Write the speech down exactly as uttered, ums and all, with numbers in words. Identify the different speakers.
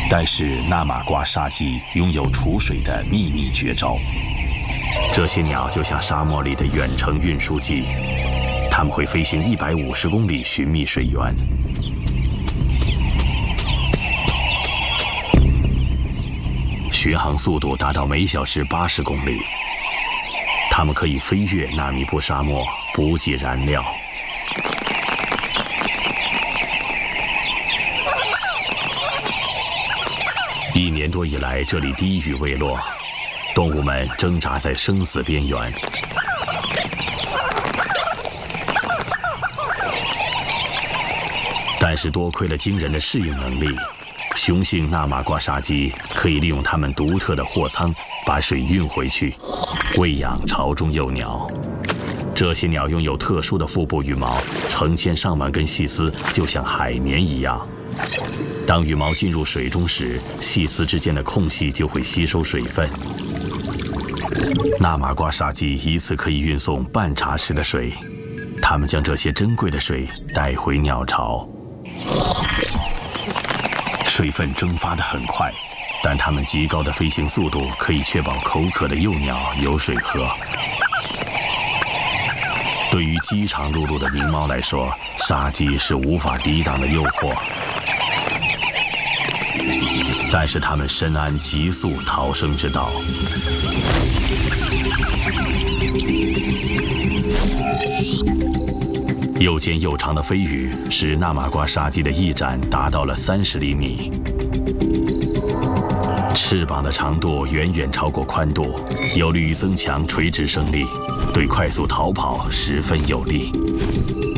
Speaker 1: 但是纳玛瓜沙鸡拥有储水的秘密绝招。这些鸟就像沙漠里的远程运输机，它们会飞行一百五十公里寻觅水源。巡航速度达到每小时八十公里，它们可以飞越纳米布沙漠，补给燃料。一年多以来，这里低雨未落，动物们挣扎在生死边缘。但是多亏了惊人的适应能力，雄性纳玛瓜沙鸡可以利用它们独特的货舱把水运回去，喂养巢中幼鸟。这些鸟拥有特殊的腹部羽毛，成千上万根细丝，就像海绵一样。当羽毛进入水中时，细丝之间的空隙就会吸收水分。纳玛瓜沙鸡一次可以运送半茶匙的水，它们将这些珍贵的水带回鸟巢。水分蒸发得很快，但它们极高的飞行速度可以确保口渴的幼鸟有水喝。对于饥肠辘辘的猕猫来说，沙鸡是无法抵挡的诱惑。但是它们深谙急速逃生之道。又尖又长的飞羽使纳玛瓜沙鸡的翼展达到了三十厘米，翅膀的长度远远超过宽度，有利于增强垂直升力，对快速逃跑十分有利。